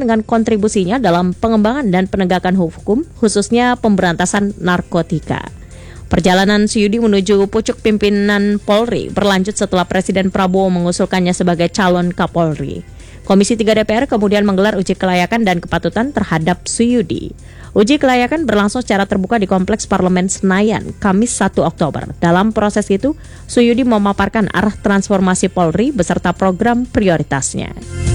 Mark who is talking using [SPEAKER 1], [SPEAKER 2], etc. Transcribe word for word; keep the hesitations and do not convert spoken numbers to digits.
[SPEAKER 1] dengan kontribusinya dalam pengembangan dan penegakan hukum, khususnya pemberantasan narkotika. Perjalanan Suyudi menuju pucuk pimpinan Polri berlanjut setelah Presiden Prabowo mengusulkannya sebagai calon Kapolri. Komisi tiga D P R kemudian menggelar uji kelayakan dan kepatutan terhadap Suyudi. Uji kelayakan berlangsung secara terbuka di Kompleks Parlemen Senayan, Kamis satu Oktober. Dalam proses itu, Suyudi memaparkan arah transformasi Polri beserta program prioritasnya.